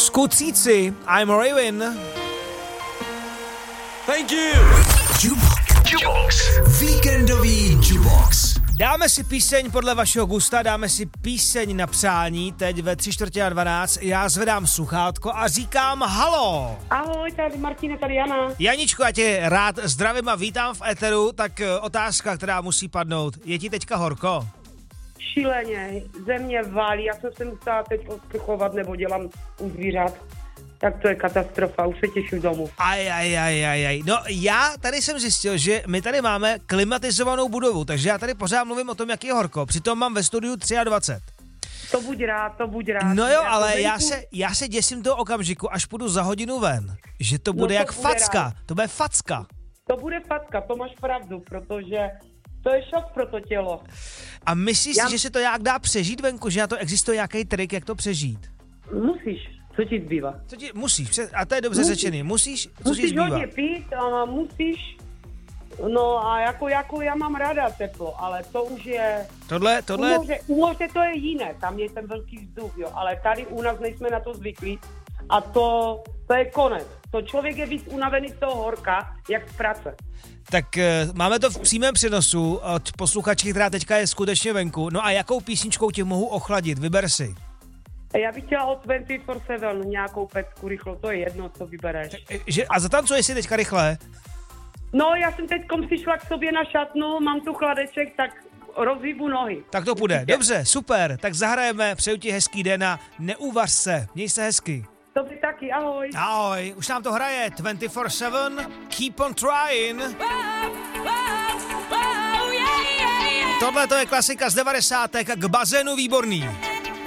Skutříci, I'm Raven. Thank you. Jukebox. Víkendový Jukebox. Dáme si píseň podle vašeho gusta, dáme si píseň na přání, teď ve 11:45. Já zvedám sluchátko a říkám halo. Ahoj, tady Martine, tady Jana. Janičko, já tě rád zdravím a vítám v éteru, tak otázka, která musí padnout. Je ti teďka horko? Šíleně, země válí, já jsem se musela teď osprchovat, nebo dělám u zvířat. Tak to je katastrofa, už se těším domů. Aj. No já tady jsem zjistil, že my tady máme klimatizovanou budovu, takže já tady pořád mluvím o tom, jak je horko. Přitom mám ve studiu 23. To buď rád. No jo, ale já se děsím toho okamžiku, až půjdu za hodinu ven, že to bude jak facka. Rád. To bude facka. To bude facka, to máš pravdu, protože to je šok pro to tělo. A myslíš si, že se to nějak dá přežít venku, že na to existuje nějaký trik, jak to přežít? Musíš, co ti zbývá? Musíš, a to je dobře řečený, musíš, co ti Musíš zbývá? hodně pít a musíš, no a jako já mám ráda teplo, ale to už je... Tohle... U moře to je jiné, tam je ten velký vzduch, jo, ale tady u nás nejsme na to zvyklí a to je konec. To člověk je víc unavený z toho horka, jak z práce. Tak máme to v přímém přenosu od posluchačky, která teďka je skutečně venku. No a jakou písničkou tě mohu ochladit? Vyber si. Já bych chtěla od 24/7 nějakou pecku rychlo, to je jedno, co vybereš. A zatancuješ si teďka rychle? No, já jsem teďkom přišla k sobě na šatnu, mám tu chladeček, tak rozhýbu nohy. Tak to půjde. Dobře, super. Tak zahrajeme, přeju ti hezký den a neuvař se. Měj se hezky. To by taky, ahoj. Ahoj, už nám to hraje 24/7, keep on trying. Tohle to je klasika z 90. k bazénu výborný.